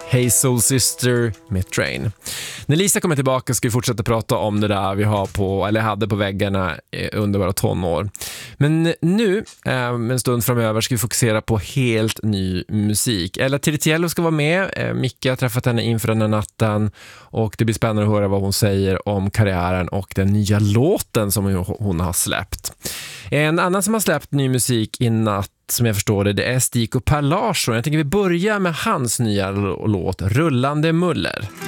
Hey Soul Sister med Train. När Lisa kommer tillbaka ska vi fortsätta prata om det där vi hade på väggarna under våra tonår. Men nu, en stund framöver, ska vi fokusera på helt ny musik. Ella Tiritiello ska vara med. Micke har träffat henne inför den här natten och det blir spännande att höra vad hon säger om karriären och den nya låten som hon har släppt. En annan som har släppt ny musik i natt, som jag förstår det är Stig och Per Larsson. Jag tänker vi börjar med hans nya låt Rullande Muller.